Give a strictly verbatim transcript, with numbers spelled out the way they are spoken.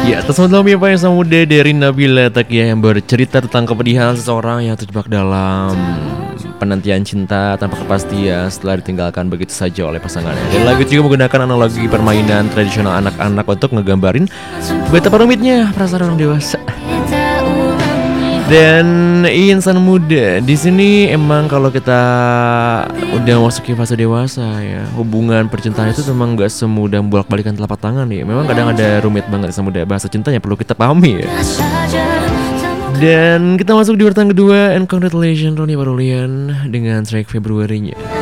Ya, atas nama ya Pak yang sama muda dari Nabila Takia yang bercerita tentang kepedihan seseorang yang terjebak dalam penantian cinta tanpa kepastian setelah ditinggalkan begitu saja oleh pasangannya. Dan lagu juga menggunakan analogi permainan tradisional anak-anak untuk ngegambarin betapa rumitnya perasaan orang dewasa. Dan insan muda di sini emang kalau kita udah masuki fase dewasa ya, hubungan percintaan itu memang gak semudah bolak-balikan telapak tangan ya. Memang kadang ada rumit banget sama muda, bahasa cintanya perlu kita pahami ya. Dan kita masuk di urutan kedua, and congratulations Roni Parulian dengan track Februarinya.